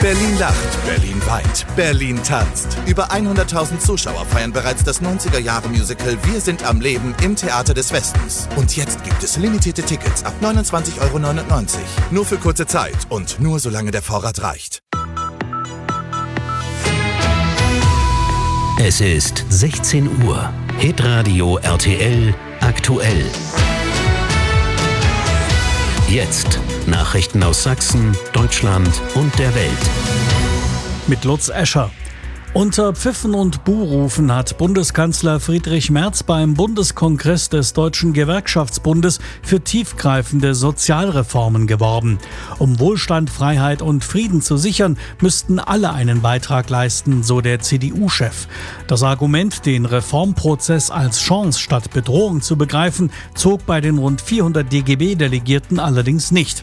Berlin lacht, Berlin weint, Berlin tanzt. Über 100.000 Zuschauer feiern bereits das 90er-Jahre-Musical Wir sind am Leben im Theater des Westens. Und jetzt gibt es limitierte Tickets ab 29,99 €. Nur für kurze Zeit und nur solange der Vorrat reicht. Es ist 16 Uhr. Hitradio RTL aktuell. Jetzt Nachrichten aus Sachsen, Deutschland und der Welt. Mit Lutz Escher. Unter Pfiffen und Buhrufen hat Bundeskanzler Friedrich Merz beim Bundeskongress des Deutschen Gewerkschaftsbundes für tiefgreifende Sozialreformen geworben. Um Wohlstand, Freiheit und Frieden zu sichern, müssten alle einen Beitrag leisten, so der CDU-Chef. Das Argument, den Reformprozess als Chance statt Bedrohung zu begreifen, zog bei den rund 400 DGB-Delegierten allerdings nicht.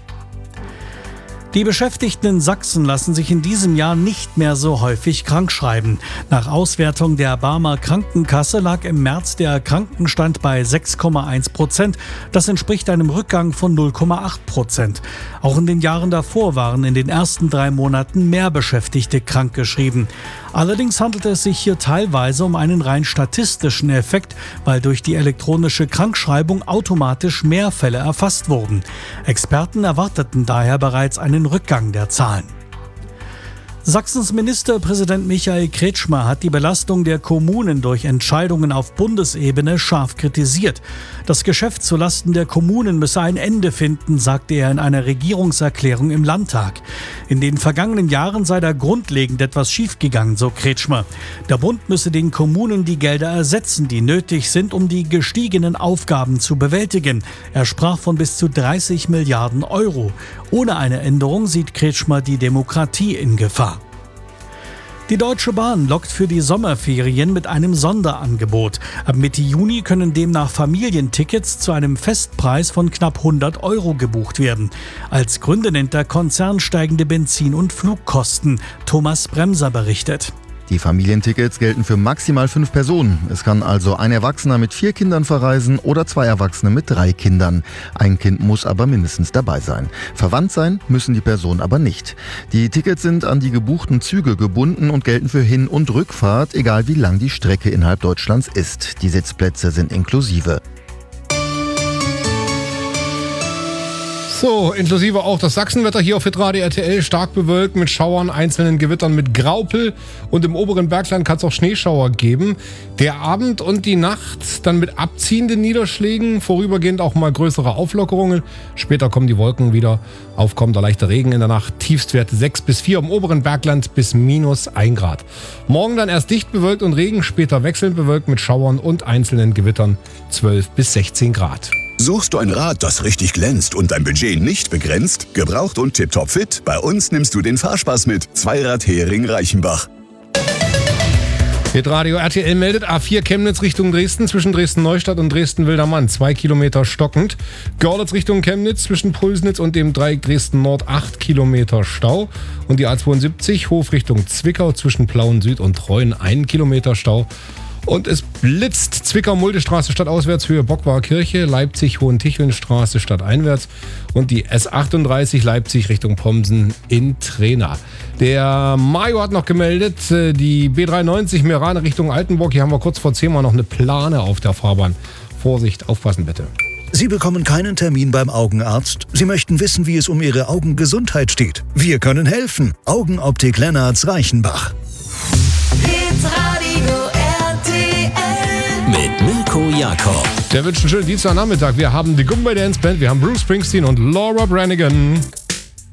Die Beschäftigten in Sachsen lassen sich in diesem Jahr nicht mehr so häufig krankschreiben. Nach Auswertung der Barmer Krankenkasse lag im März der Krankenstand bei 6,1%. Das entspricht einem Rückgang von 0,8%. Auch in den Jahren davor waren in den ersten 3 Monaten mehr Beschäftigte krankgeschrieben. Allerdings handelt es sich hier teilweise um einen rein statistischen Effekt, weil durch die elektronische Krankschreibung automatisch mehr Fälle erfasst wurden. Experten erwarteten daher bereits einen Rückgang der Zahlen. Sachsens Ministerpräsident Michael Kretschmer hat die Belastung der Kommunen durch Entscheidungen auf Bundesebene scharf kritisiert. Das Geschäft zulasten der Kommunen müsse ein Ende finden, sagte er in einer Regierungserklärung im Landtag. In den vergangenen Jahren sei da grundlegend etwas schiefgegangen, so Kretschmer. Der Bund müsse den Kommunen die Gelder ersetzen, die nötig sind, um die gestiegenen Aufgaben zu bewältigen. Er sprach von bis zu 30 Milliarden €. Ohne eine Änderung sieht Kretschmer die Demokratie in Gefahr. Die Deutsche Bahn lockt für die Sommerferien mit einem Sonderangebot. Ab Mitte Juni können demnach Familientickets zu einem Festpreis von knapp 100 € gebucht werden. Als Gründe nennt der Konzern steigende Benzin- und Flugkosten. Thomas Bremser berichtet. Die Familientickets gelten für maximal 5 Personen. Es kann also ein Erwachsener mit 4 Kindern verreisen oder 2 Erwachsene mit 3 Kindern. Ein Kind muss aber mindestens dabei sein. Verwandt sein müssen die Personen aber nicht. Die Tickets sind an die gebuchten Züge gebunden und gelten für Hin- und Rückfahrt, egal wie lang die Strecke innerhalb Deutschlands ist. Die Sitzplätze sind inklusive. So, inklusive auch das Sachsenwetter hier auf Hitradio RTL. Stark bewölkt mit Schauern, einzelnen Gewittern mit Graupel. Und im oberen Bergland kann es auch Schneeschauer geben. Der Abend und die Nacht dann mit abziehenden Niederschlägen. Vorübergehend auch mal größere Auflockerungen. Später kommen die Wolken wieder. Aufkommender leichter Regen in der Nacht. Tiefstwerte 6 bis 4 im oberen Bergland bis -1 Grad. Morgen dann erst dicht bewölkt und Regen. Später wechselnd bewölkt mit Schauern und einzelnen Gewittern 12 bis 16 Grad. Suchst du ein Rad, das richtig glänzt und dein Budget nicht begrenzt? Gebraucht und tipptopp fit? Bei uns nimmst du den Fahrspaß mit. Zweirad Hering-Reichenbach. Hitradio RTL meldet A4 Chemnitz Richtung Dresden zwischen Dresden-Neustadt und Dresden-Wildermann 2 Kilometer stockend. Görlitz Richtung Chemnitz zwischen Pulsnitz und dem Dreieck Dresden-Nord 8 Kilometer Stau. Und die A72 Hof Richtung Zwickau zwischen Plauen Süd und Treuen 1 Kilometer Stau. Und es blitzt Zwickau-Muldestraße stadtauswärts Höhe Bockwar Kirche, Leipzig-Hohentichelnstraße stadteinwärts und die S38 Leipzig Richtung Pomsen in Trena. Der Mario hat noch gemeldet, die B93 Meerane Richtung Altenburg, hier haben wir kurz vor 10 Mal noch eine Plane auf der Fahrbahn. Vorsicht, aufpassen bitte. Sie bekommen keinen Termin beim Augenarzt? Sie möchten wissen, wie es um Ihre Augengesundheit steht? Wir können helfen. Augenoptik Lennartz Reichenbach. Mit Mirko Jakob. Der wünscht einen schönen Dienstagnachmittag. Wir haben die Gumbay Dance Band, wir haben Bruce Springsteen und Laura Branigan.